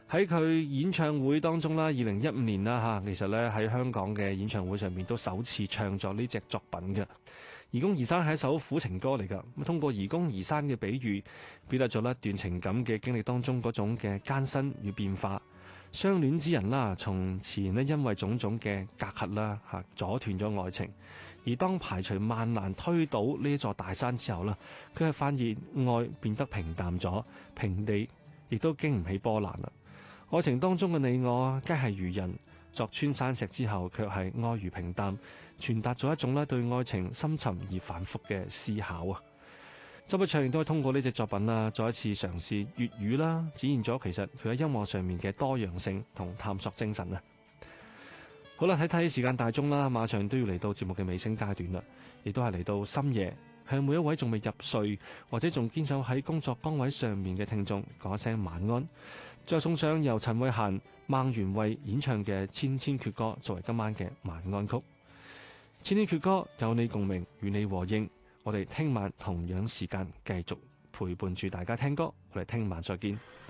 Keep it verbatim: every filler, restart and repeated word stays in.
喺佢演唱會當中啦，二零一五年啦嚇，其實咧喺香港嘅演唱會上面都首次唱作呢隻作品嘅。愚公移山係一首苦情歌嚟㗎，咁通過愚公移山嘅比喻，表達咗一段情感嘅經歷當中嗰種嘅艱辛與變化。相戀之人啦，從前呢因為種種嘅隔閡啦嚇，阻斷咗愛情。而當排除萬難推倒呢一座大山之後啦，佢係發現愛變得平淡咗，平地亦都經唔起波瀾啦。愛情當中嘅你我，皆係如人，鑿穿山石之後，卻係愛如平淡，傳達咗一種咧對愛情深沉而反覆嘅思考啊！周筆暢亦都係通過呢隻作品啦，再一次嘗試粵語啦，展現咗其實佢喺音樂上面嘅多樣性同探索精神啊！好啦，睇睇時間大鐘啦，馬上都要嚟到節目嘅尾聲階段啦，亦都係嚟到深夜，向每一位仲未入睡或者仲堅守喺工作崗位上面嘅聽眾講一聲晚安。再送上由陳慧嫻、孟元慧演唱嘅《千千闕歌》作為今晚嘅晚安曲。《千千闕歌》有你共鳴，與你和應。我哋聽晚同樣時間繼續陪伴住大家聽歌，我哋聽晚再見。